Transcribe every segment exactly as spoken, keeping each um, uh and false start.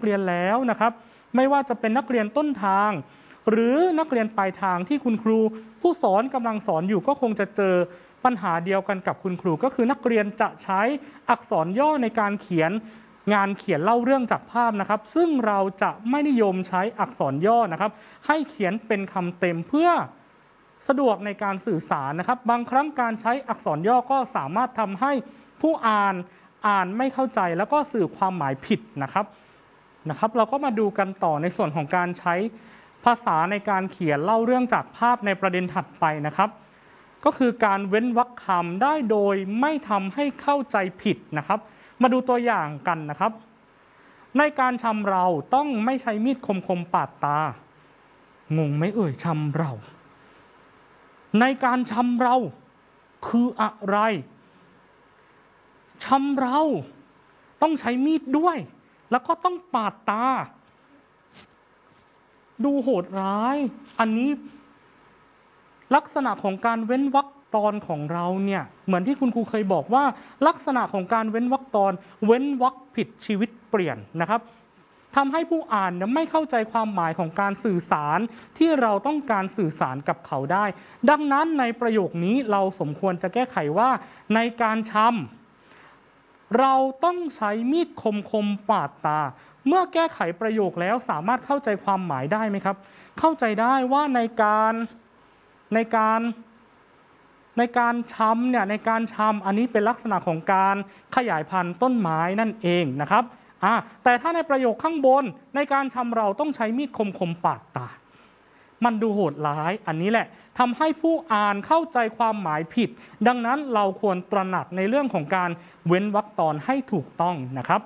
เรียนแล้วนะครับไม่ว่าจะเป็นนักเรียนต้นทางหรือนักเรียนปลายทางที่คุณครูผู้สอนกำลังสอนอยู่ก็คงจะเจอปัญหาเดียวกันกับคุณครูก็คือนักเรียนจะใช้อักษรย่อในการเขียนงานเขียนเล่าเรื่องจากภาพนะครับซึ่งเราจะไม่นิยมใช้อักษรย่อนะครับให้เขียนเป็นคำเต็มเพื่อสะดวกในการสื่อสารนะครับบางครั้งการใช้อักษรย่อก็สามารถทำให้ผู้อ่านอ่านไม่เข้าใจแล้วก็สื่อความหมายผิดนะครับนะครับเราก็มาดูกันต่อในส่วนของการใช้ภาษาในการเขียนเล่าเรื่องจากภาพในประเด็นถัดไปนะครับก็คือการเว้นวรรคคำได้โดยไม่ทำให้เข้าใจผิดนะครับมาดูตัวอย่างกันนะครับในการชำเราต้องไม่ใช้มีดคมๆปาดตางงไหมเอ่ยชำเราในการชำเราคืออะไรชำเราต้องใช้มีดด้วยแล้วก็ต้องปาดตาดูโหดร้ายอันนี้ลักษณะของการเว้นวรรคตอนของเราเนี่ยเหมือนที่คุณครูเคยบอกว่าลักษณะของการเว้นวรรคตอนเว้นวรรคผิดชีวิตเปลี่ยนนะครับทำให้ผู้อ่านเนี่ยไม่เข้าใจความหมายของการสื่อสารที่เราต้องการสื่อสารกับเขาได้ดังนั้นในประโยคนี้เราสมควรจะแก้ไขว่าในการชำเราต้องใช้มีดคมๆปาดตาเมื่อแก้ไขประโยคแล้วสามารถเข้าใจความหมายได้ไหมครับเข้าใจได้ว่าในการในการในการชำเนี่ยในการชำอันนี้เป็นลักษณะของการขยายพันธุ์ต้นไม้นั่นเองนะครับอ่าแต่ถ้าในประโยคข้างบนในการชำเราต้องใช้มีดคมๆปาดตามันดูโหดร้ายอันนี้แหละทำให้ผู้อ่านเข้าใจความหมายผิดดังนั้นเราควรตระหนักในเรื่องของการเว้นวรรคตอนให้ถูกต้องนะครับ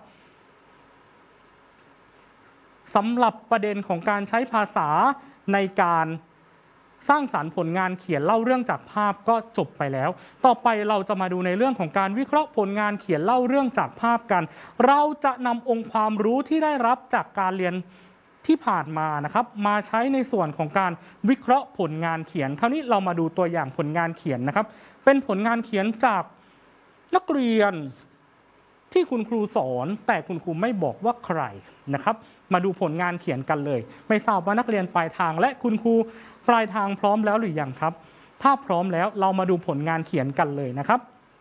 สำหรับประเด็นของการใช้ภาษาในการสร้างสรรค์ผลงานเขียนเล่าเรื่องจากภาพก็จบไปแล้วต่อไปเราจะมาดูในเรื่องของการวิเคราะห์ผลงานเขียนเล่าเรื่องจากภาพกันเราจะนำองค์ความรู้ที่ได้รับจากการเรียนที่ผ่านมานะครับมาใช้ในส่วนของการวิเคราะห์ผลงานเขียนคราวนี้เรามาดูตัวอย่างผลงานเขียนนะครับเป็นผลงานเขียนจากนักเรียนที่คุณครูสอนแต่คุณครูไม่บอกว่าใครนะครับมาดูผลงานเขียนกันเลยไม่ทราบว่านักเรียนปลายทางและคุณครูปลายทางพร้อมแล้วหรือยังครับถ้าพร้อมแล้วเรามาดูผลงานเขียนกันเลยนะครับ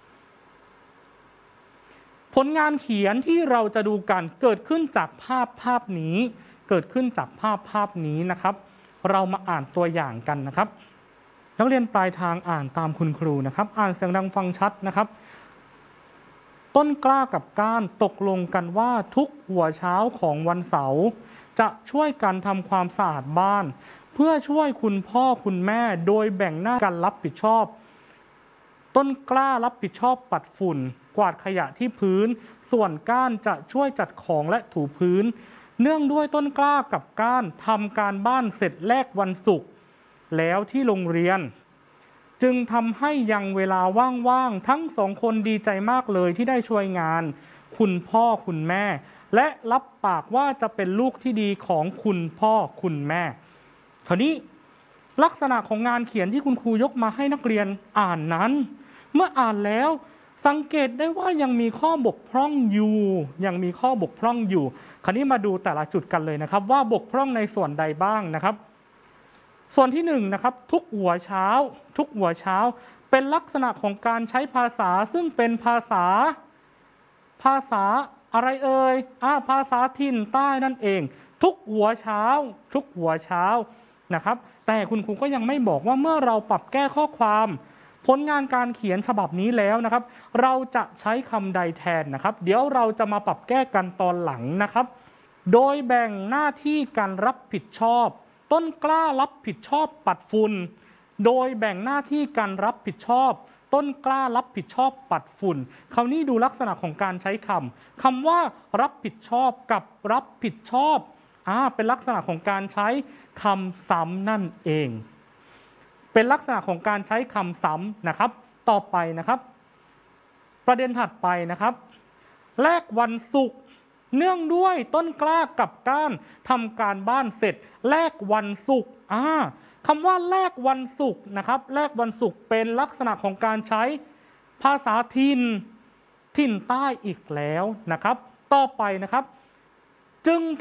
ผลงานเขียนที่เราจะดูกันเกิดขึ้นจากภาพภาพนี้เกิดขึ้นจากภาพภาพนี้นะครับเรามาอ่านตัวอย่างกันนะครับนักเรียนปลายทางอ่านตามคุณครูนะครับอ่านเสียงดังฟังชัดนะครับต้นกล้ากับก้านตกลงกันว่าทุกหัวเช้าของวันเสาร์จะช่วยกันทำความสะอาดบ้านเพื่อช่วยคุณพ่อคุณแม่โดยแบ่งหน้ากันรับผิดชอบต้นกล้ารับผิดชอบปัดฝุ่นกวาดขยะที่พื้นส่วนก้านจะช่วยจัดของและถูพื้นเนื่องด้วยต้นกล้ากับก้านทำการบ้านเสร็จแรกวันศุกร์แล้วที่โรงเรียนจึงทำให้ยังเวลาว่างๆทั้งสองคนดีใจมากเลยที่ได้ช่วยงานคุณพ่อคุณแม่และรับปากว่าจะเป็นลูกที่ดีของคุณพ่อคุณแม่คราวนี้ลักษณะของงานเขียนที่คุณครูยกมาให้นักเรียนอ่านนั้นเมื่ออ่านแล้วสังเกตได้ว่ายังมีข้อบกพร่องอยู่ยังมีข้อบกพร่องอยู่คราวนี้มาดูแต่ละจุดกันเลยนะครับว่าบกพร่องในส่วนใดบ้างนะครับส่วนที่หนึ่งนะครับทุกหัวเช้าทุกหัวเช้าเป็นลักษณะของการใช้ภาษาซึ่งเป็นภาษาภาษาอะไรเอ่ยอ่าภาษาถิ่นใต้นั่นเองทุกหัวเช้าทุกหัวเช้านะครับแต่คุณครูก็ยังไม่บอกว่าเมื่อเราปรับแก้ข้อความผลงานการเขียนฉบับนี้แล้วนะครับเราจะใช้คำใดแทนนะครับเดี๋ยวเราจะมาปรับแก้กันตอนหลังนะครับโดยแบ่งหน้าที่การรับผิดชอบต้นกล้ารับผิดชอบปัดฝุ่นโดยแบ่งหน้าที่การรับผิดชอบต้นกล้ารับผิดชอบปัดฝุ่นคราวนี้ดูลักษณะของการใช้คำคำว่ารับผิดชอบกับรับผิดชอบอ่าเป็นลักษณะของการใช้คำซ้ำนั่นเองเป็นลักษณะของการใช้คำซ้ำนะครับต่อไปนะครับประเด็นถัดไปนะครับแรกวันศุกร์เนื่องด้วยต้นกล้ากับก้านทำการบ้านเสร็จแรกวันศุกร์อ่าคำว่าแรกวันศุกร์นะครับแรกวันศุกร์เป็นลักษณะของการใช้ภาษาถิ่นถิ่นใต้อีกแล้วนะครับต่อไปนะครับจึง